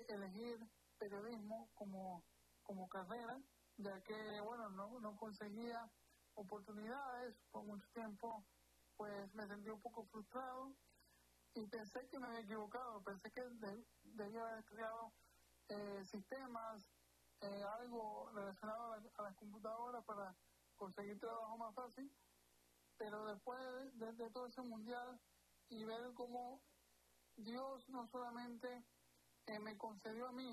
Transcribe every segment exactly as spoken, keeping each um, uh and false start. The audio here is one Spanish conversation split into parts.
elegir periodismo como, como carrera, ya que, bueno, no, no conseguía oportunidades por mucho tiempo, pues me sentí un poco frustrado y pensé que me había equivocado, pensé que de, debía haber estudiado eh, sistemas, eh, algo relacionado a, la, a las computadoras para conseguir trabajo más fácil, pero después de, de todo ese mundial y ver cómo Dios no solamente eh, me concedió a mí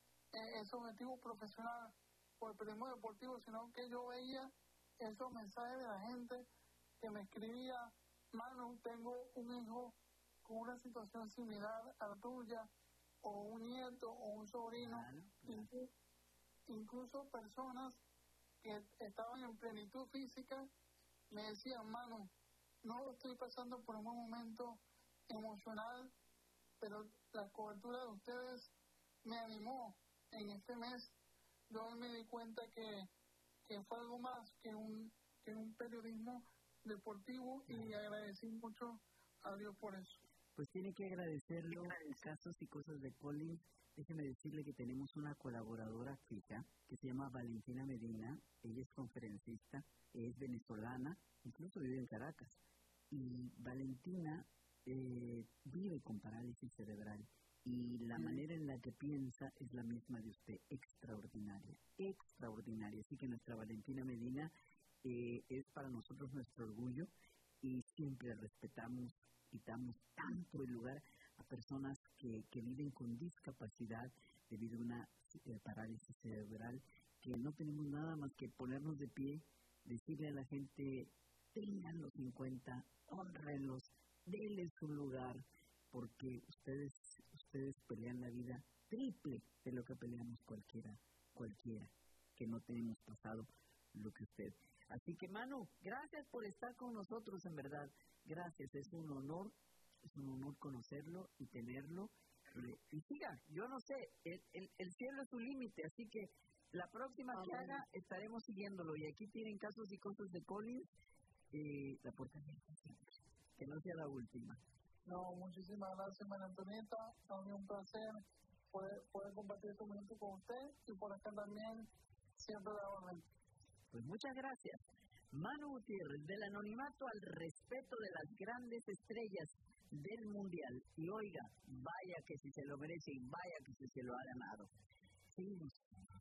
eh, ese objetivo profesional por el periodismo deportivo, sino que yo veía esos mensajes de la gente que me escribía: Manu, tengo un hijo con una situación similar a la tuya, o un nieto, o un sobrino, claro, claro. Incluso, incluso personas que estaban en plenitud física me decían: Manu, no estoy pasando por un buen momento emocional, pero la cobertura de ustedes me animó en este mes. Yo me di cuenta que, que fue algo más que un, que un periodismo deportivo, y agradecí mucho a Dios por eso. Pues tiene que agradecerlo. Casos y cosas de Collins. Déjeme decirle que tenemos una colaboradora fija que se llama Valentina Medina. Ella es conferencista, es venezolana, incluso vive en Caracas. Y Valentina eh, vive con parálisis cerebral. Y la manera en la que piensa es la misma de usted, extraordinaria, extraordinaria. Así que nuestra Valentina Medina eh, es para nosotros nuestro orgullo, y siempre respetamos y damos tanto el lugar a personas que, que viven con discapacidad debido a una eh, parálisis cerebral, que no tenemos nada más que ponernos de pie, decirle a la gente: tenganlos en cuenta, honrenlos, denles su lugar, porque ustedes ustedes pelean la vida triple de lo que peleamos cualquiera, cualquiera, que no tenemos pasado lo que usted. Así que, Manu, gracias por estar con nosotros, en verdad. Gracias, es un honor, es un honor conocerlo y tenerlo. Eh, y siga, yo no sé, el, el, el cielo es su límite, así que la próxima que haga estaremos siguiéndolo. Y aquí tienen casos y cosas de Collins, y la puerta que no sea la última. No, muchísimas gracias, María Antonieta. Ha sido un placer poder, poder compartir este momento con usted, y por acá también siempre la orden. Pues muchas gracias. Manu Gutiérrez, del anonimato al respeto de las grandes estrellas del Mundial. Y oiga, vaya que si se lo merece, y vaya que si se lo ha ganado. Seguimos.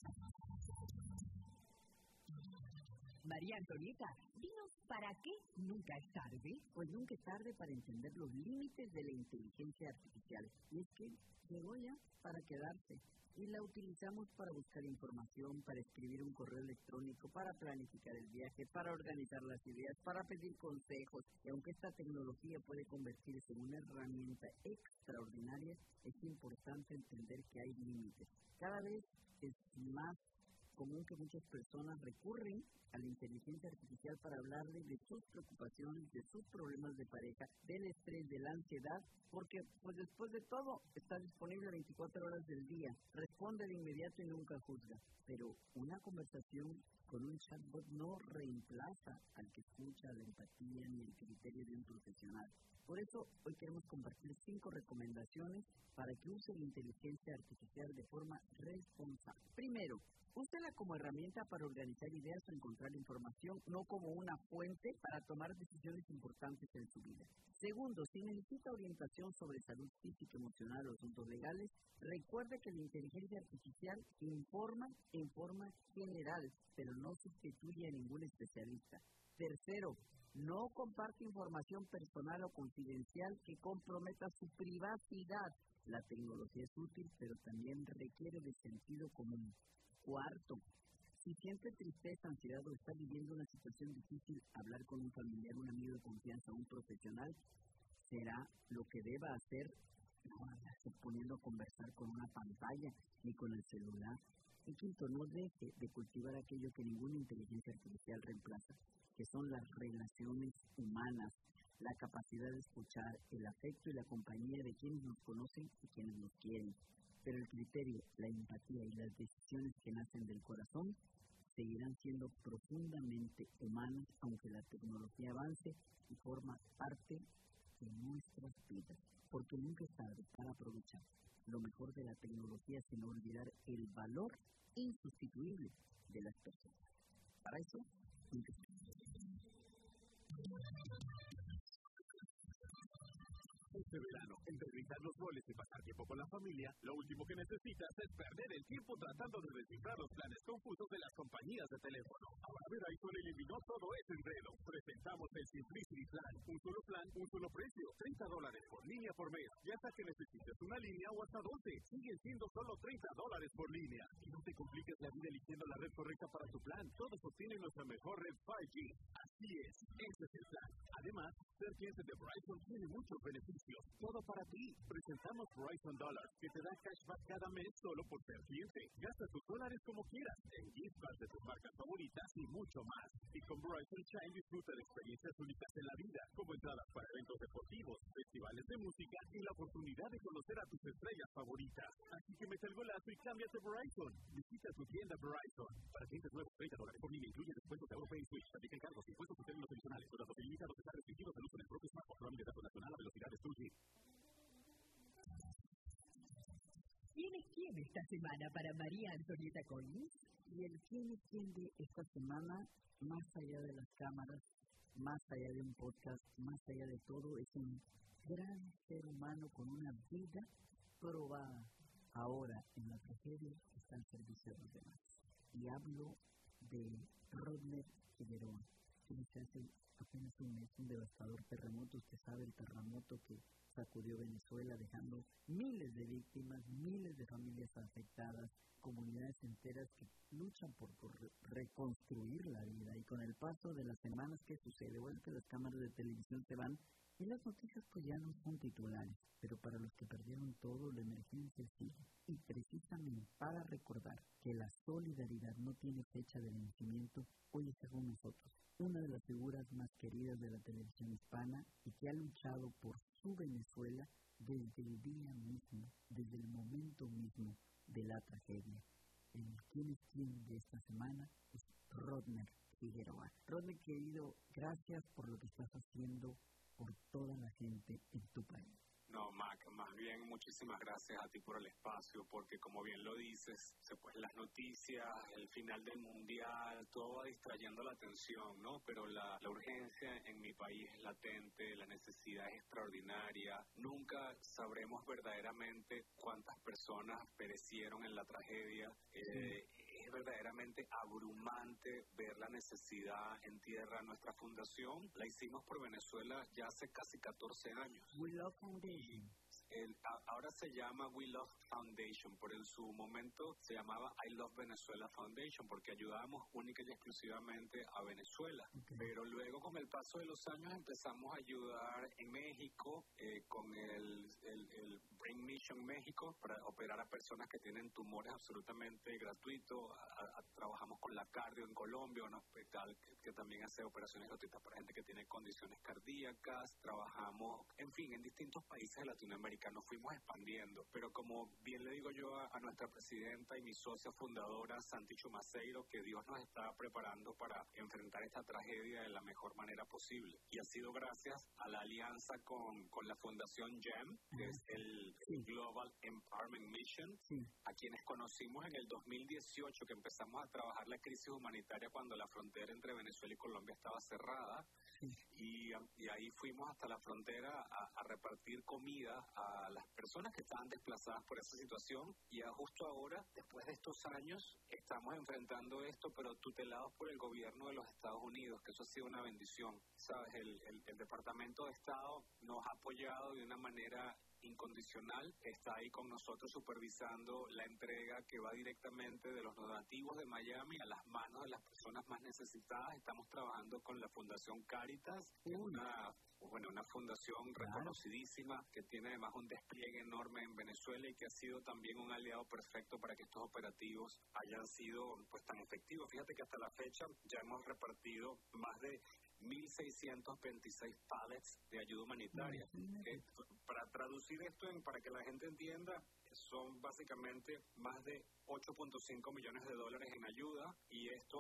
María Antonieta, dinos, ¿para qué nunca es tarde? Pues nunca es tarde para entender los límites de la inteligencia artificial. Y es que llegó ya para quedarse. Y la utilizamos para buscar información, para escribir un correo electrónico, para planificar el viaje, para organizar las ideas, para pedir consejos. Y aunque esta tecnología puede convertirse en una herramienta extraordinaria, es importante entender que hay límites. Cada vez es más común que muchas personas recurren a la inteligencia artificial para hablarles de sus preocupaciones, de sus problemas de pareja, del estrés, de la ansiedad, porque pues después de todo está disponible veinticuatro horas del día, responde de inmediato y nunca juzga. Pero una conversación con un chatbot no reemplaza al que escucha, la empatía ni el criterio de un profesional. Por eso hoy queremos compartir cinco recomendaciones para que use la inteligencia artificial de forma responsable. Primero, úsela como herramienta para organizar ideas o encontrar información, no como una fuente para tomar decisiones importantes en su vida. Segundo, si necesita orientación sobre salud física, emocional o asuntos legales, recuerde que la inteligencia artificial informa en forma general, pero no sustituye a ningún especialista. Tercero, no comparte información personal o confidencial que comprometa su privacidad. La tecnología es útil, pero también requiere de sentido común. Cuarto, si siente tristeza, ansiedad o está viviendo una situación difícil, hablar con un familiar, un amigo de confianza o un profesional será lo que deba hacer, no andarse poniendo a conversar con una pantalla ni con el celular. Y quinto, no deje de cultivar aquello que ninguna inteligencia artificial reemplaza, que son las relaciones humanas, la capacidad de escuchar, el afecto y la compañía de quienes nos conocen y quienes nos quieren. Pero el criterio, la empatía y las decisiones que nacen del corazón seguirán siendo profundamente humanas, aunque la tecnología avance y forma parte en nuestras vidas, porque nunca es tarde para aprovechar lo mejor de la tecnología sin olvidar el valor insustituible de las personas. Para eso, nunca es tarde. Este verano, entre gritar los goles y pasar tiempo con la familia, lo último que necesitas es perder el tiempo tratando de descifrar los planes confusos de las compañías de teléfono. Ahora Verizon eliminó todo ese enredo. Presentamos el Simplicity Plan. Un solo plan, un solo precio. treinta dólares por línea por mes. Y hasta que necesites una línea o hasta doce. Siguen siendo solo treinta dólares por línea. Y no te compliques la vida eligiendo la red correcta para tu plan. Todos obtienen nuestra mejor red cinco G. Así es, ese es el plan. Además, ser cliente de Verizon tiene muchos beneficios. Todo para ti. Presentamos Verizon Dollars, que te da cashback cada mes solo por ser cliente. Gasta tus dólares como quieras, en gift cards de tus marcas favoritas y mucho más. Y con Verizon Shine disfruta de experiencias únicas en la vida, como entradas para eventos deportivos, festivales de música y la oportunidad de conocer a tus estrellas favoritas. Así que mete el golazo y cámbiate Verizon. Visita tu tienda Verizon. Para clientes nuevos, treinta dólares por línea incluye descuentos de Europay Switch. Aplican cargos, impuestos y términos adicionales. Los datos ilimitados están restringidos al uso del propio smartphone. Roaming de datos nacional a velocidades dos G. ¿Quién es quién esta semana para María Antonieta Collins? Y el quién es quién de esta semana, más allá de las cámaras, más allá de un podcast, más allá de todo, es un gran ser humano con una vida probada ahora en la tragedia que está al servicio de los demás. Y hablo de Rodney Figueroa, que se hace apenas un mes, un devastador terremoto. Usted sabe, el terremoto que sacudió Venezuela, dejando miles de víctimas, miles de familias afectadas, comunidades enteras que luchan por, por reconstruir la vida. Y con el paso de las semanas, ¿qué sucede? Bueno, que las cámaras de televisión se van y las noticias pues ya no son titulares, pero para los que perdieron todo, la emergencia sigue. Y precisamente para recordar que la solidaridad no tiene fecha de vencimiento, hoy está con nosotros una de las figuras más queridas de la televisión hispana y que ha luchado por su Venezuela desde el día mismo, desde el momento mismo de la tragedia. El quién es quién de esta semana es Rodney Figueroa. Rodney, querido, gracias por lo que estás haciendo por toda la gente en tu país. No, Mac, más bien muchísimas gracias a ti por el espacio, porque como bien lo dices, pues las noticias, el final del mundial, todo va distrayendo la atención, ¿no? Pero la, la urgencia en mi país es latente, la necesidad es extraordinaria. Nunca sabremos verdaderamente cuántas personas perecieron en la tragedia. Eh, es verdaderamente abrumante ver la necesidad en tierra. Nuestra fundación la hicimos por Venezuela ya hace casi catorce años. We Love Foundation. El, a, ahora se llama We Love Foundation, pero en su momento se llamaba I Love Venezuela Foundation, porque ayudábamos única y exclusivamente a Venezuela. Okay. Pero luego, con el paso de los años, empezamos a ayudar en México, eh, con el, el, el Brain Mission México, para operar a personas que tienen tumores absolutamente gratuitos. A, a, trabajamos con la Cardio en Colombia, un hospital que, que también hace operaciones gratuitas para gente que tiene condiciones cardíacas. Trabajamos, en fin, en distintos países de Latinoamérica. Nos fuimos expandiendo, pero como bien le digo yo a, a nuestra presidenta y mi socia fundadora, Santi Chumaceiro, que Dios nos está preparando para enfrentar esta tragedia de la mejor manera posible. Y ha sido gracias a la alianza con, con la Fundación GEM, que es el, el Global Empowerment Mission, sí. A quienes conocimos en el dos mil dieciocho, que empezamos a trabajar la crisis humanitaria cuando la frontera entre Venezuela y Colombia estaba cerrada. Sí. Y, y ahí fuimos hasta la frontera a, a repartir comida a las personas que estaban desplazadas por esa situación. Y a justo ahora, después de estos años, estamos enfrentando esto, pero tutelados por el gobierno de los Estados Unidos, que eso ha sido una bendición. ¿Sabes? El, el, el Departamento de Estado nos ha apoyado de una manera incondicional, está ahí con nosotros supervisando la entrega que va directamente de los donativos de Miami a las manos de las personas más necesitadas. Estamos trabajando con la Fundación Cáritas, que es una, bueno, una fundación reconocidísima, que tiene además un despliegue enorme en Venezuela y que ha sido también un aliado perfecto para que estos operativos hayan sido pues tan efectivos. Fíjate que hasta la fecha ya hemos repartido más de mil seiscientos veintiséis pallets de ayuda humanitaria. Que, para traducir esto, en, para que la gente entienda, son básicamente más de ocho punto cinco millones de dólares en ayuda, y esto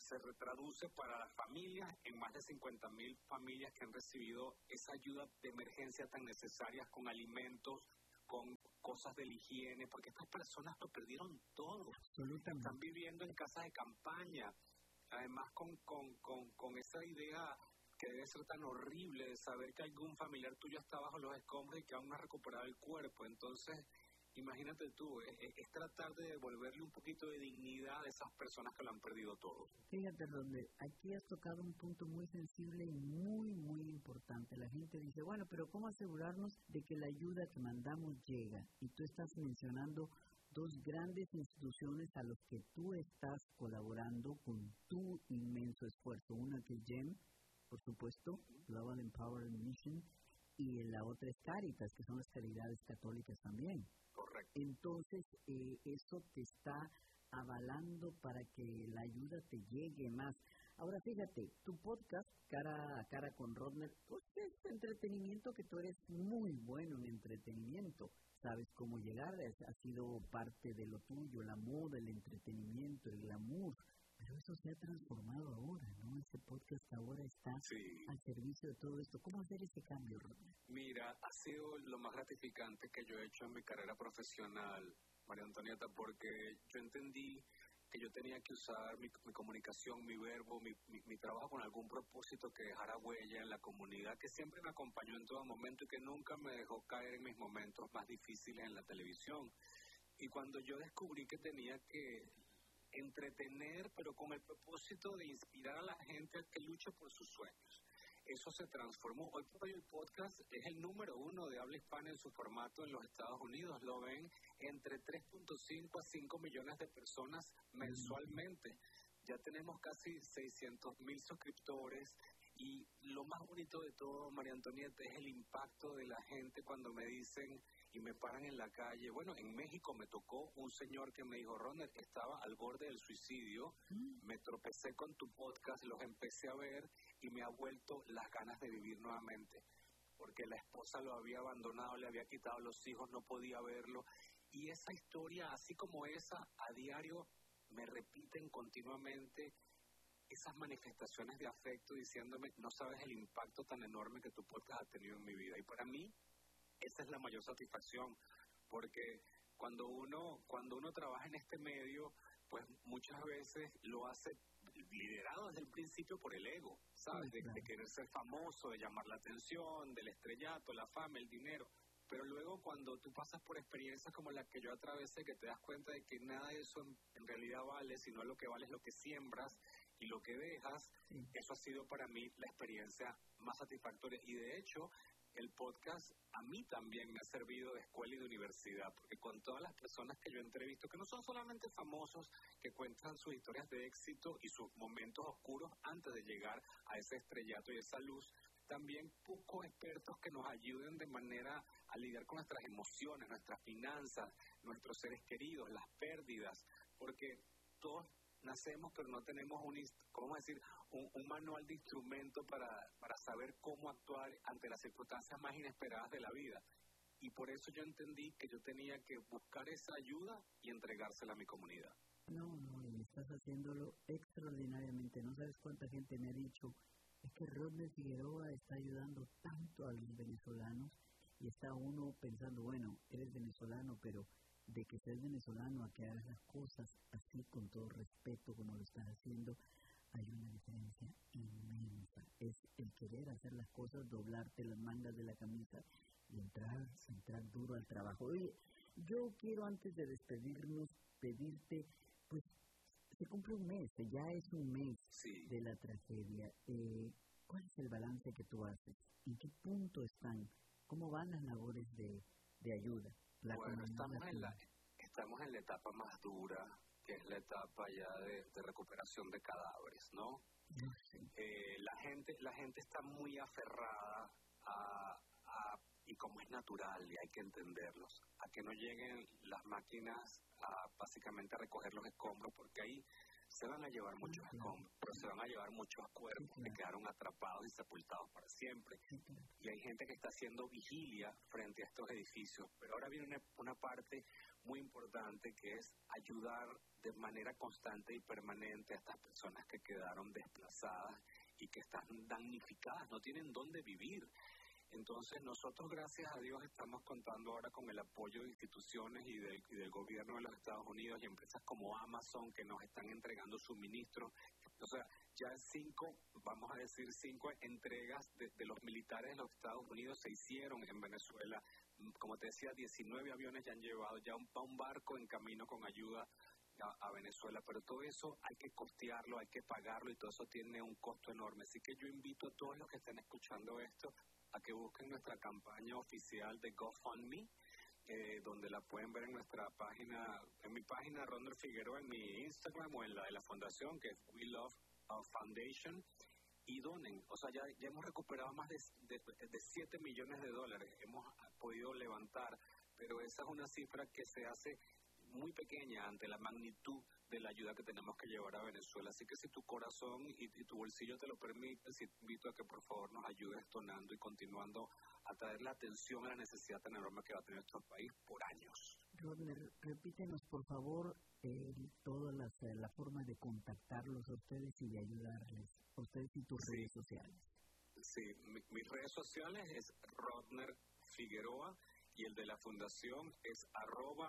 se retraduce para las familias en más de cincuenta mil familias que han recibido esa ayuda de emergencia tan necesaria con alimentos, con cosas de la higiene, porque estas personas lo perdieron todo. Están viviendo en casas de campaña, además con, con, con, con esa idea que debe ser tan horrible de saber que algún familiar tuyo está bajo los escombros y que aún no ha recuperado el cuerpo. Entonces, imagínate tú, es, es tratar de devolverle un poquito de dignidad a esas personas que lo han perdido todo. Fíjate, Rodney, aquí has tocado un punto muy sensible y muy, muy importante. La gente dice, bueno, pero ¿cómo asegurarnos de que la ayuda que mandamos llega? Y tú estás mencionando dos grandes instituciones a las que tú estás colaborando con tu inmenso esfuerzo. Una que es G E M, por supuesto, Global Empowerment Mission, y la otra es Caritas, que son las caridades católicas también. Correcto. Entonces, eh, eso te está avalando para que la ayuda te llegue más. Ahora, fíjate, tu podcast, Cara a Cara con Rodney, pues es entretenimiento, que tú eres muy bueno en entretenimiento. Sabes cómo llegar, ha sido parte de lo tuyo, la moda, el entretenimiento, el glamour. Pero eso se ha transformado ahora, ¿no? Ese podcast ahora está sí. al servicio de todo esto. ¿Cómo hacer ese cambio, Rodney? Mira, ha sido lo más gratificante que yo he hecho en mi carrera profesional, María Antonieta, porque yo entendí que yo tenía que usar mi, mi comunicación, mi verbo, mi, mi, mi trabajo con algún propósito que dejara huella en la comunidad, que siempre me acompañó en todo momento y que nunca me dejó caer en mis momentos más difíciles en la televisión. Y cuando yo descubrí que tenía que entretener, pero con el propósito de inspirar a la gente a que luche por sus sueños, eso se transformó. Hoy por hoy el podcast es el número uno de habla hispana en su formato en los Estados Unidos. Lo ven entre tres punto cinco a cinco millones de personas mensualmente. Ya tenemos casi seiscientos mil suscriptores. Y lo más bonito de todo, María Antonieta, es el impacto de la gente cuando me dicen y me paran en la calle. Bueno, en México me tocó un señor que me dijo, Ronald, estaba al borde del suicidio, mm. me tropecé con tu podcast, los empecé a ver y me ha vuelto las ganas de vivir nuevamente, porque la esposa lo había abandonado, le había quitado los hijos, no podía verlo. Y esa historia, así como esa, a diario me repiten continuamente esas manifestaciones de afecto diciéndome, no sabes el impacto tan enorme que tu podcast ha tenido en mi vida. Y para mí, esa es la mayor satisfacción, porque cuando uno, cuando uno trabaja en este medio, pues muchas veces lo hace liderado desde el principio por el ego, ¿sabes? De, de querer ser famoso, de llamar la atención, del estrellato, la fama, el dinero. Pero luego cuando tú pasas por experiencias como la que yo atravesé, que te das cuenta de que nada de eso en, en realidad vale, sino lo que vale es lo que siembras y lo que dejas, sí. Eso ha sido para mí la experiencia más satisfactoria. Y de hecho, el podcast a mí también me ha servido de escuela y de universidad, porque con todas las personas que yo entrevisto, que no son solamente famosos, que cuentan sus historias de éxito y sus momentos oscuros antes de llegar a ese estrellato y esa luz, también pocos expertos que nos ayuden de manera a lidiar con nuestras emociones, nuestras finanzas, nuestros seres queridos, las pérdidas, porque todos nacemos pero no tenemos un, ¿cómo decir? Un, un manual de instrumento para, para saber cómo actuar ante las circunstancias más inesperadas de la vida. Y por eso yo entendí que yo tenía que buscar esa ayuda y entregársela a mi comunidad. No, no, y estás haciéndolo extraordinariamente. No sabes cuánta gente me ha dicho, es que Rodney Figueroa está ayudando tanto a los venezolanos, y está uno pensando, bueno, eres venezolano, pero de que seas venezolano a que hagas las cosas así con todo respeto como lo estás haciendo, hay una diferencia inmensa. Es el querer hacer las cosas, doblarte las mangas de la camisa y entrar, entrar duro al trabajo. Oye, yo quiero antes de despedirnos pedirte, pues se cumple un mes, ya es un mes sí. de la tragedia. Eh, ¿Cuál es el balance que tú haces? ¿En qué punto están? ¿Cómo van las labores de, de ayuda? La bueno, estamos en, la, estamos en la etapa más dura, que es la etapa ya de, de recuperación de cadáveres, ¿no? Sí. Eh, la gente la gente está muy aferrada a, a, y como es natural, y hay que entenderlos, a que no lleguen las máquinas a básicamente a recoger los escombros, porque ahí se van a llevar muchos escombros, pero se van a llevar muchos cuerpos que quedaron atrapados y sepultados para siempre. Y hay gente que está haciendo vigilia frente a estos edificios. Pero ahora viene una, una parte muy importante, que es ayudar de manera constante y permanente a estas personas que quedaron desplazadas y que están damnificadas, no tienen dónde vivir. Entonces nosotros, gracias a Dios, estamos contando ahora con el apoyo de instituciones y del, y del gobierno de los Estados Unidos y empresas como Amazon, que nos están entregando suministros. O sea, ya cinco, vamos a decir cinco entregas de, de los militares de los Estados Unidos se hicieron en Venezuela. Como te decía, diecinueve aviones ya han llevado, ya un, un barco en camino con ayuda a, a Venezuela, pero todo eso hay que costearlo, hay que pagarlo, y todo eso tiene un costo enorme. Así que yo invito a todos los que estén escuchando esto a que busquen nuestra campaña oficial de GoFundMe, eh, donde la pueden ver en nuestra página, en mi página Rodner Figueroa, en mi Instagram, o en la de la fundación, que es We Love Foundation, y donen. O sea, ya, ya hemos recuperado más de, de, de siete millones de dólares, hemos podido levantar, pero esa es una cifra que se hace muy pequeña ante la magnitud de la ayuda que tenemos que llevar a Venezuela. Así que si tu corazón y, y tu bolsillo te lo permiten, sí, te invito a que por favor nos ayudes donando y continuando a traer la atención a la necesidad tan enorme que va a tener nuestro país por años. Rodner, repítenos por favor eh, toda las, eh, la forma de contactarlos a ustedes y de ayudarles, a ustedes y tus sí. redes sociales. Sí, mi, mis redes sociales es Rodner Figueroa, y el de la fundación es arroba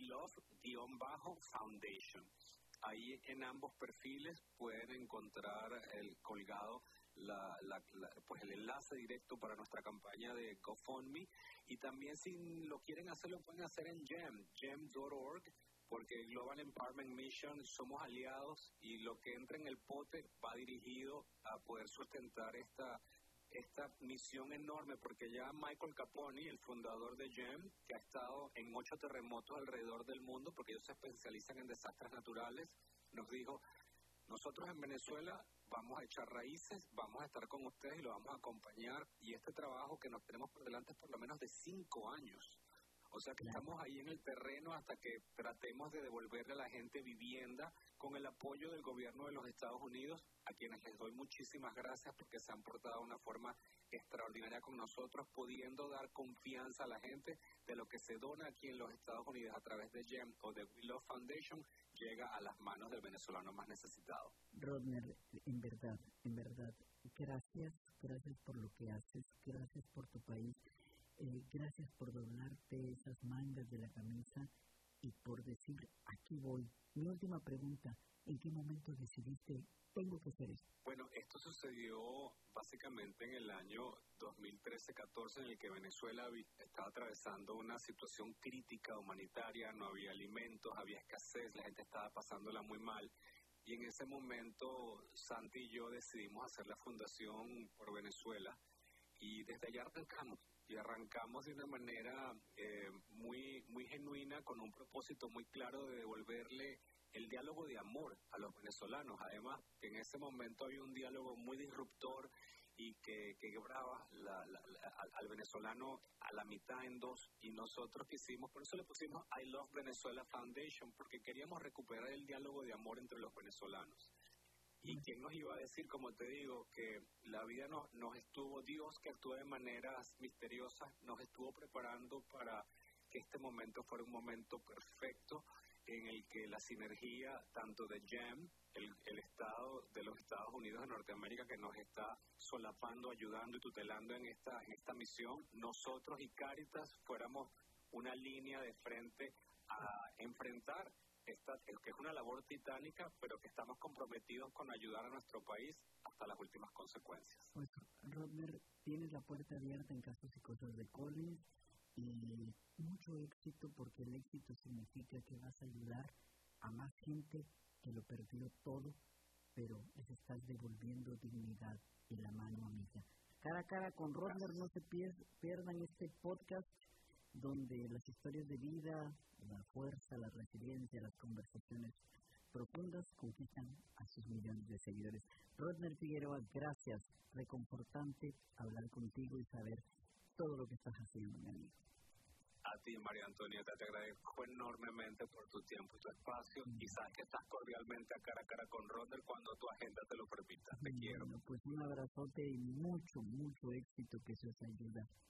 WeLove-Foundation. Ahí en ambos perfiles pueden encontrar el colgado la, la, la, pues el enlace directo para nuestra campaña de GoFundMe, y también si lo quieren hacer, lo pueden hacer en GEM, gem punto org, porque Global Empowerment Mission somos aliados, y lo que entra en el pote va dirigido a poder sustentar esta esta misión enorme, porque ya Michael Caponi, el fundador de GEM, que ha estado en ocho terremotos alrededor del mundo, porque ellos se especializan en desastres naturales, nos dijo: nosotros en Venezuela vamos a echar raíces, vamos a estar con ustedes y lo vamos a acompañar, y este trabajo que nos tenemos por delante es por lo menos de cinco años. O sea que estamos ahí en el terreno hasta que tratemos de devolverle a la gente vivienda, con el apoyo del gobierno de los Estados Unidos, a quienes les doy muchísimas gracias porque se han portado de una forma extraordinaria con nosotros, pudiendo dar confianza a la gente de lo que se dona aquí en los Estados Unidos a través de GEM o de We Love Foundation, llega a las manos del venezolano más necesitado. Rodner, en verdad, en verdad, gracias, gracias por lo que haces, gracias por tu país. Eh, gracias por doblarte esas mangas de la camisa y por decir, aquí voy. Mi última pregunta, ¿en qué momento decidiste, tengo que hacer esto? Bueno, esto sucedió básicamente en el año dos mil trece catorce, en el que Venezuela estaba atravesando una situación crítica humanitaria, no había alimentos, había escasez, la gente estaba pasándola muy mal. Y en ese momento, Santi y yo decidimos hacer la Fundación por Venezuela, y desde allá arrancamos. Y arrancamos de una manera eh, muy, muy genuina, con un propósito muy claro de devolverle el diálogo de amor a los venezolanos. Además, que en ese momento había un diálogo muy disruptor y que, que quebraba la, la, la, al, al venezolano a la mitad en dos, y nosotros quisimos, por eso le pusimos I Love Venezuela Foundation, porque queríamos recuperar el diálogo de amor entre los venezolanos. ¿Y quién nos iba a decir, como te digo, que la vida nos, nos estuvo, Dios que actúa de maneras misteriosas, nos estuvo preparando para que este momento fuera un momento perfecto, en el que la sinergia tanto de GEM, el, el Estado de los Estados Unidos de Norteamérica, que nos está solapando, ayudando y tutelando en esta, en esta misión, nosotros y Cáritas fuéramos una línea de frente a enfrentar esta, que es una labor titánica, pero que estamos comprometidos con ayudar a nuestro país hasta las últimas consecuencias. Pues, Rodner, tienes la puerta abierta en Casos y Cosas de Collins, y mucho éxito, porque el éxito significa que vas a ayudar a más gente que lo perdió todo, pero les estás devolviendo dignidad y la mano amiga. Cara a cara con Rodner, no se pierdan este podcast donde las historias de vida, la fuerza, la resiliencia, las conversaciones profundas conquistan a sus millones de seguidores. Rodner Figueroa, gracias. Reconfortante hablar contigo y saber todo lo que estás haciendo, mi amigo. A ti, María Antonieta, te agradezco enormemente por tu tiempo y tu espacio. Y sabes que estás cordialmente a cara a cara con Ronder cuando tu agenda te lo permita. Te quiero. Bueno, pues un abrazote y mucho, mucho éxito, que eso es ayuda.